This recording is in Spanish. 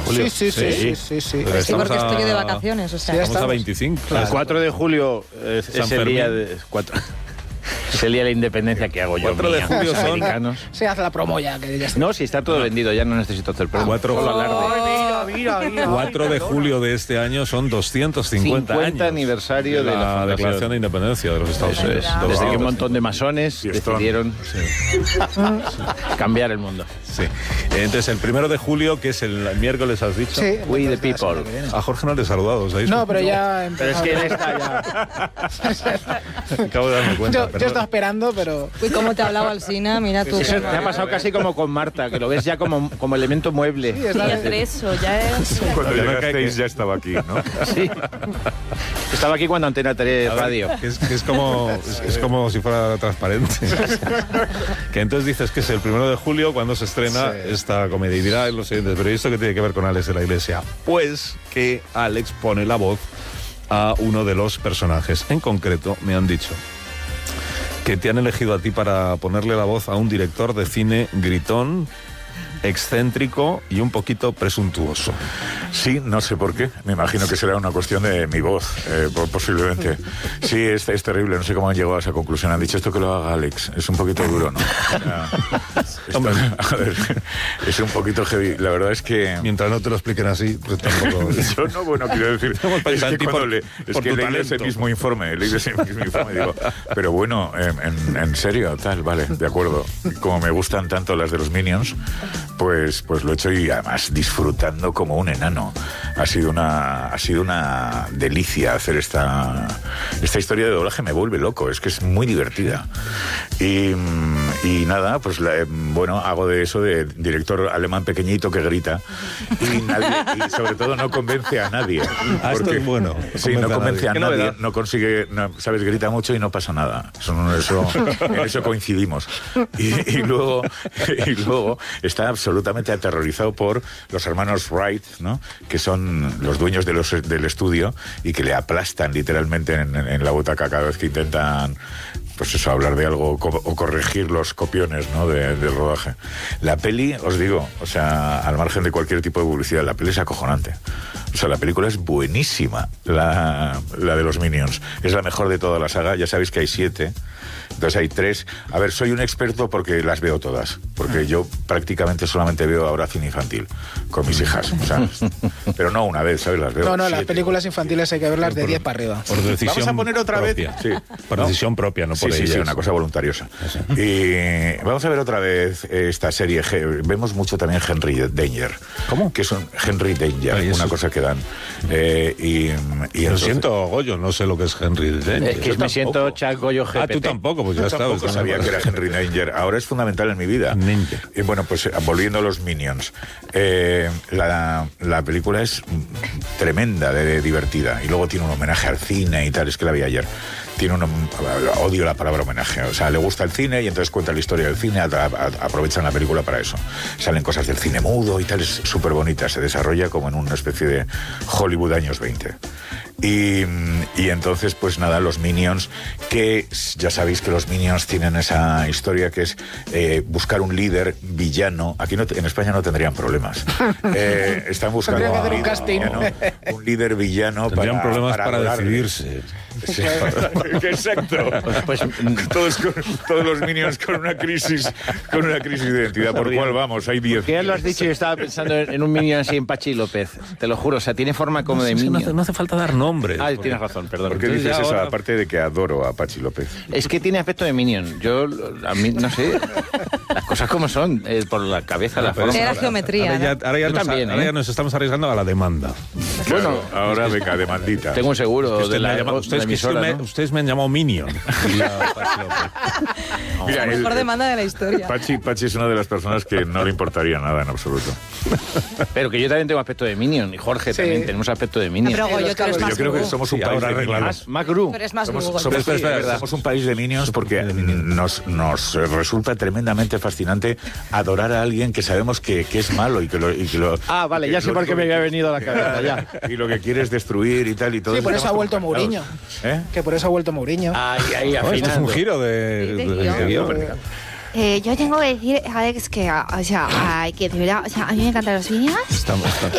julio. Sí. Pero Sí, estamos porque estoy de vacaciones, o sea. Sí, Estamos a 25. El 4 de julio es San el día Fermín. de... Es el día de la independencia que hago yo. 4 de julio son... Americanos. Se hace la promo ya. Que ya está. No, si está todo vendido, ya no necesito hacer promo. 4 de julio de este año son 250 50 años aniversario de la Declaración de Independencia de los Estados Unidos. Desde que un montón de masones decidieron cambiar el mundo. Sí. Entonces, el 1 de julio, que es el miércoles, has dicho. Sí, We the entonces, people. A Jorge no le he saludado, ¿os habéis No, pero ya... Pero es que él está ya... Acabo de darme cuenta. Yo perdón. estaba esperando, pero... Uy, cómo te hablaba Alsina, mira tú. Eso me ha pasado casi como con Marta, que lo ves ya como elemento mueble. Sí, es Y la- hacer eso, ya es... Cuando Ya no llegasteis cae que- ya estaba aquí, ¿no? Sí. Estaba aquí cuando Antena 3 A ver, Radio. que es como si fuera transparente. Que entonces dices que es el 1 de julio cuando se estrena esta comedia. Y dirá los siguientes, pero ¿y esto qué tiene que ver con Alex de la Iglesia? Pues que Alex pone la voz a uno de los personajes. En concreto, me han dicho que te han elegido a ti para ponerle la voz a un director de cine gritón, excéntrico y un poquito presuntuoso. Sí, no sé por qué. Me imagino que será una cuestión de mi voz, posiblemente. Sí, es terrible. No sé cómo han llegado a esa conclusión. Han dicho esto que lo haga Alex. Es un poquito duro, ¿no? Hombre. A ver, es un poquito heavy. La verdad es que... Mientras no te lo expliquen así, pues tampoco... Yo no, bueno, quiero decir, Estamos es pensando en que ti cuando por tu leí ese talento. mismo informe, digo, pero bueno, en serio, tal, vale, de acuerdo. Como me gustan tanto las de los Minions, pues lo he hecho y además disfrutando como un enano. Ha sido una delicia hacer esta historia de doblaje, me vuelve loco, es que es muy divertida. Y nada, pues bueno, hago de eso de director alemán pequeñito que grita y sobre todo no convence a nadie. Esto es bueno. Sí, no convence a Qué nadie, novedad. no consigue, sabes, grita mucho y no pasa nada. En eso coincidimos. Y luego está absolutamente aterrorizado por los hermanos Wright, ¿no? Que son los dueños del estudio y que le aplastan literalmente en la butaca cada vez que intentan, pues eso, hablar de algo o corregir los copiones, ¿no? del rodaje. La peli, os digo, o sea, al margen de cualquier tipo de publicidad, la peli es acojonante. O sea, la película es buenísima, la de los Minions. Es la mejor de toda la saga. Ya sabéis que hay 7. Entonces hay 3. A ver, soy un experto porque las veo todas. Porque yo prácticamente solamente veo ahora cine infantil con mis hijas, ¿sabes? Pero no una vez, ¿sabes? Las veo. No, las 7. películas infantiles hay que verlas de 10 para arriba. Por decisión Vamos a poner otra propia. vez. Sí. Por decisión propia, no por Sí, ellas. una cosa voluntariosa. Y vamos a ver otra vez esta serie. Vemos mucho también Henry Danger. ¿Cómo? Que es un Henry Danger, Ay, eso. una cosa que dan. Y Lo entonces- siento, Goyo, no sé lo que es Henry Danger. Que me siento Chuck Goyo GPT. Ah, tú tampoco, pues ya Yo está. tampoco sabía que era Henry Danger. Ahora es fundamental en mi vida. Danger. Y bueno, pues volviendo a los Minions. La película es tremenda de divertida. Y luego tiene un homenaje al cine y tal. Es que la vi ayer. Odio la palabra homenaje. O sea, le gusta el cine y entonces cuenta la historia del cine. Aprovechan la película para eso. Salen cosas del cine mudo y tal. Es súper bonita. Se desarrolla como en una especie de Hollywood años 20. Y entonces, pues nada, los Minions, que ya sabéis que los Minions tienen esa historia que es buscar un líder villano. Aquí en España no tendrían problemas. Están buscando Tendrían que hacer un líder casting. villano, un líder villano Tendrían problemas para adorarle. decidirse. Sí. Exacto. Pues Todos los Minions con una crisis de identidad. ¿Por cuál vamos? Hay 10. que ya lo has dicho y estaba pensando en un Minion así en Pachi López. Te lo juro, o sea, tiene forma como de Es que Minion. no hace falta dar nombres. Ah, porque- tienes razón, perdón. ¿Por qué Entonces dices ya eso? ahora- Aparte de que adoro a Pachi López. Es que tiene aspecto de Minion. Yo, a mí, no sé, las cosas como son, por la cabeza, la forma. Era geometría, Ahora ya, ¿no? ahora ya Yo nos, también, ahora ¿eh? ya nos estamos arriesgando a la demanda. Bueno, ahora venga, demandita. Tengo un seguro Usted de me ha la, llamado- de ustedes, la que emisora, ¿no? ustedes me han llamado Minion. Mira, La mejor demanda de la historia. Pachi es una de las personas que no le importaría nada en absoluto. Pero que yo también tengo aspecto de Minion. Y Jorge Sí. también tenemos aspecto de Minion. Pero Goyo, tú eres Yo más creo que Hugo. somos un Sí, país ahora de arreglalo. Minions. Más Gru. Tú eres más Somos, Hugo. somos- Espera, espera, somos un país de Minions porque nos resulta tremendamente fascinante adorar a alguien que sabemos que es malo y que lo Ah, vale, que ya sé lo por qué único me que- había venido a la cabeza, ya. Y lo que quiere es destruir y tal y todo. Sí, por eso ha Estamos vuelto contaminados. Mourinho. ¿Eh? Que por eso ha vuelto Mourinho. Ahí, No, esto es un afinando. giro de guión. Yo tengo que decir, Alex, que, o sea, que de verdad, o sea, a mí me encantan los Minions. Estamos-